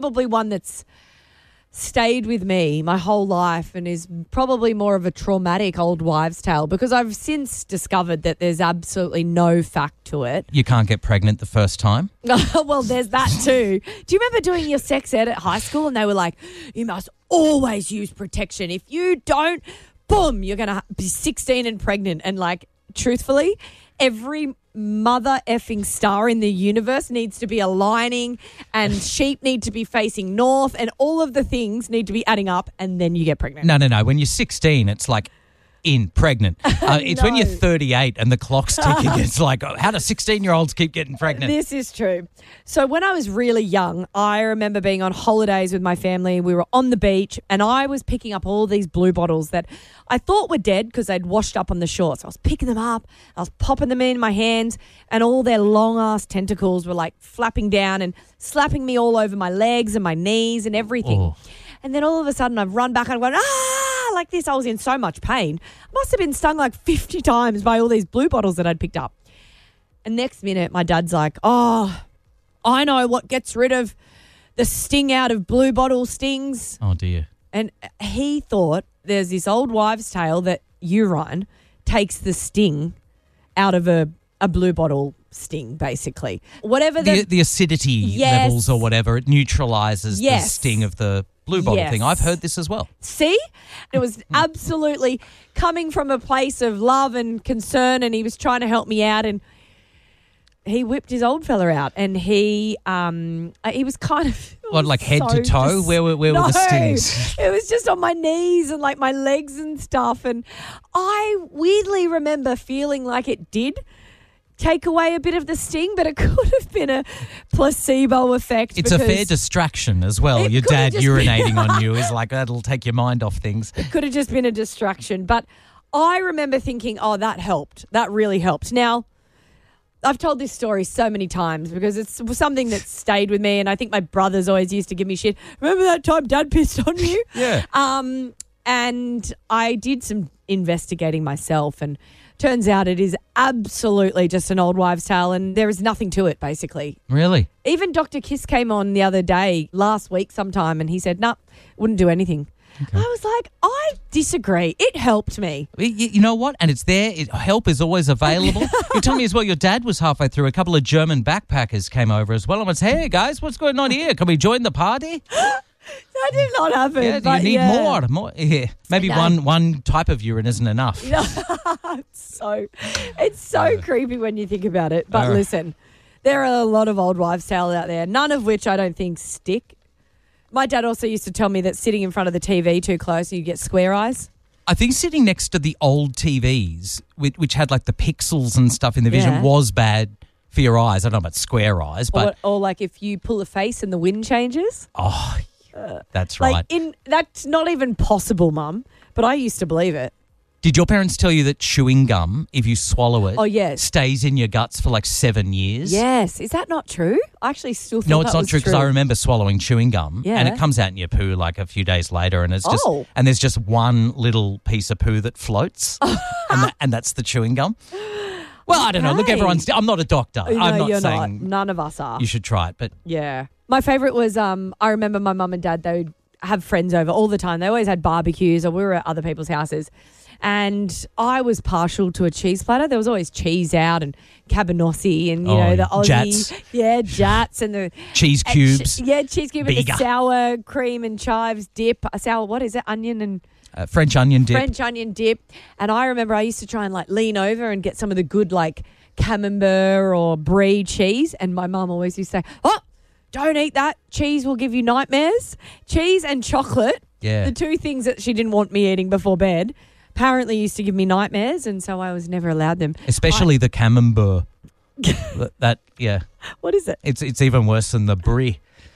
probably one that's stayed with me my whole life and is probably more of a traumatic old wives' tale because I've since discovered that there's absolutely no fact to it. You can't get pregnant the first time? Well, there's that too. Do you remember doing your sex ed at high school and they were like, you must always use protection. If you don't, boom, you're going to be 16 and pregnant. And like, truthfully, every mother effing star in the universe needs to be aligning and sheep need to be facing north and all of the things need to be adding up and then you get pregnant. No. When you're 16, it's like pregnant. It's when you're 38 and the clock's ticking. It's like, how do 16-year-olds keep getting pregnant? This is true. So when I was really young, I remember being on holidays with my family. We were on the beach and I was picking up all these blue bottles that I thought were dead because they'd washed up on the shore. So I was picking them up, I was popping them in my hands and all their long-ass tentacles were like flapping down and slapping me all over my legs and my knees and everything. Oh. And then all of a sudden I've run back and I've gone, like this. I was in so much pain. I must have been stung like 50 times by all these blue bottles that I'd picked up. And next minute, my dad's like, oh, I know what gets rid of the sting out of blue bottle stings. Oh, dear. And he thought there's this old wives' tale that urine takes the sting out of a blue bottle sting, basically. Whatever the acidity levels or whatever, it neutralises the sting of the blue bottle thing. I've heard this as well. See? It was absolutely coming from a place of love and concern and he was trying to help me out and he whipped his old fella out and he was kind of... What, like head to toe? Where were the stings? It was just on my knees and like my legs and stuff and I weirdly remember feeling like it did take away a bit of the sting, but it could have been a placebo effect. It's a fair distraction as well. Your dad urinating on you is like, that'll take your mind off things. It could have just been a distraction. But I remember thinking, oh, that helped. That really helped. Now, I've told this story so many times because it's something that stayed with me and I think my brothers always used to give me shit. Remember that time Dad pissed on you? Yeah. And I did some investigating myself and turns out it is absolutely just an old wives' tale and there is nothing to it, basically. Really? Even Dr. Kiss came on the other day, last week sometime, and he said, nah, wouldn't do anything. Okay. I was like, I disagree. It helped me. You know what? And it's there. Help is always available. You tell me as well, your dad was halfway through. A couple of German backpackers came over as well and was, hey, guys, what's going on here? Can we join the party? That did not happen. Yeah, but you need more. Yeah. Maybe one type of urine isn't enough. It's so creepy when you think about it. But listen, there are a lot of old wives' tales out there, none of which I don't think stick. My dad also used to tell me that sitting in front of the TV too close, you get square eyes. I think sitting next to the old TVs, which had like the pixels and stuff in the vision, was bad for your eyes. I don't know about square eyes, but... Or like if you pull a face and the wind changes. Oh, that's right. That's not even possible, Mum, but I used to believe it. Did your parents tell you that chewing gum, if you swallow it, stays in your guts for like 7 years? Yes. Is that not true? I actually still think no, it's not true because I remember swallowing chewing gum and it comes out in your poo like a few days later and it's just and there's just one little piece of poo that floats and that's the chewing gum. Well, I don't know. Look, I'm not a doctor. No, I'm not you're saying not. None of us are. You should try it, but yeah. My favourite was I remember my mum and dad, they would have friends over all the time. They always had barbecues or we were at other people's houses. And I was partial to a cheese platter. There was always cheese out and cabanossi and, the Aussie. Jats. Yeah, jats and the... cheese cubes. Cheese cube and the sour cream and chives dip. What is it? Onion and... French onion dip. French onion dip. And I remember I used to try and like lean over and get some of the good like camembert or brie cheese. And my mum always used to say, oh, don't eat that. Cheese will give you nightmares. Cheese and chocolate. Yeah. The two things that she didn't want me eating before bed. Apparently used to give me nightmares and so I was never allowed them. Especially the camembert. Yeah. What is it? It's even worse than the brie.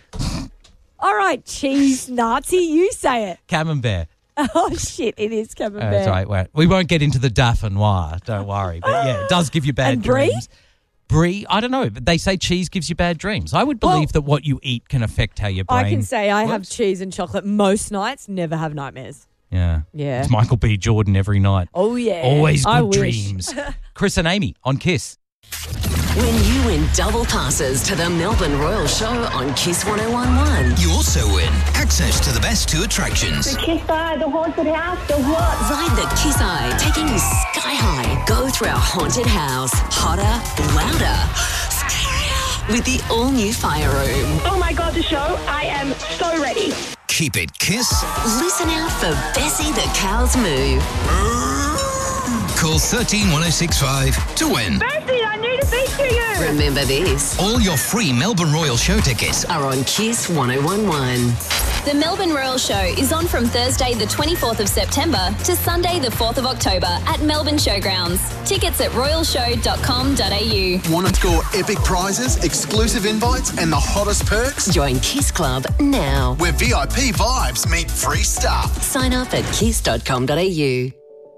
All right, cheese Nazi, you say it. Camembert. Oh, shit, it is camembert. That's right. Well, we won't get into the Dauphinoise, don't worry. But yeah, it does give you bad dreams. Brie, I don't know. They say cheese gives you bad dreams. I would believe that what you eat can affect how your brain I can say I works. have cheese and chocolate most nights, never have nightmares. Yeah. Yeah. It's Michael B. Jordan every night. Oh, yeah. Always good dreams. Chris and Amy on Kiss. when you win double passes to the Melbourne Royal Show on Kiss 101.1. You also win access to the best two attractions. The Kiss Eye, the haunted house, the what? Ride the Kiss Eye, taking you sky high. Go through our haunted house. Hotter, louder, scarier. With the all-new fire room. Oh my God, the show. I am so ready. Keep it Kiss. Listen out for Bessie the Cow's Moo. Call 131065 to win. Bessie, I need to speak to you. Remember this. All your free Melbourne Royal Show tickets are on Kiss 101.1. The Melbourne Royal Show is on from Thursday the 24th of September to Sunday the 4th of October at Melbourne Showgrounds. Tickets at royalshow.com.au. Want to score epic prizes, exclusive invites and the hottest perks? Join Kiss Club now. Where VIP vibes meet free stuff. Sign up at kiss.com.au.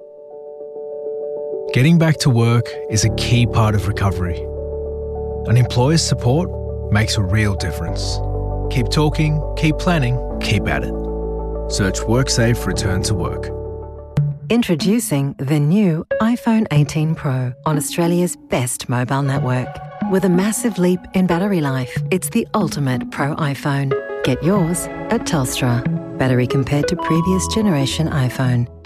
Getting back to work is a key part of recovery. An employer's support makes a real difference. Keep talking, keep planning, keep at it. Search WorkSafe Return to Work. Introducing the new iPhone 18 Pro on Australia's best mobile network. With a massive leap in battery life, it's the ultimate Pro iPhone. Get yours at Telstra. Battery compared to previous generation iPhone.